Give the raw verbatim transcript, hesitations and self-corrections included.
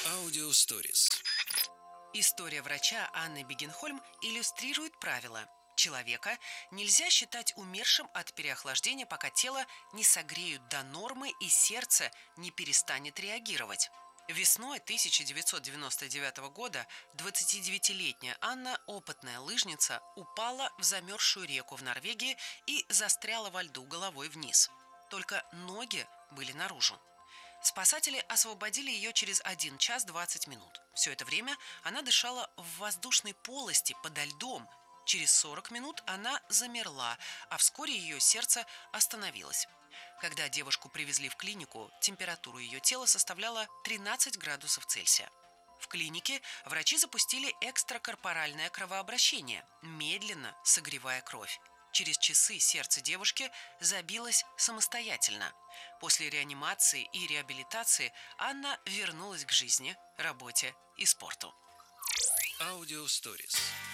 Аудиосторис. История врача Анны Бегенхольм иллюстрирует правило: человека нельзя считать умершим от переохлаждения, пока тело не согреют до нормы и сердце не перестанет реагировать. Весной тысяча девятьсот девяносто девятого года двадцатидевятилетняя Анна, опытная лыжница, упала в замерзшую реку в Норвегии и застряла во льду головой вниз. Только ноги были наружу. Спасатели освободили ее через один час двадцать минут. Все это время она дышала в воздушной полости подо льдом. Через сорок минут она замерла, а вскоре ее сердце остановилось. Когда девушку привезли в клинику, температура ее тела составляла тринадцать градусов Цельсия. В клинике врачи запустили экстракорпоральное кровообращение, медленно согревая кровь. Через часы сердце девушки забилось самостоятельно. После реанимации и реабилитации Анна вернулась к жизни, работе и спорту. Аудиосторис.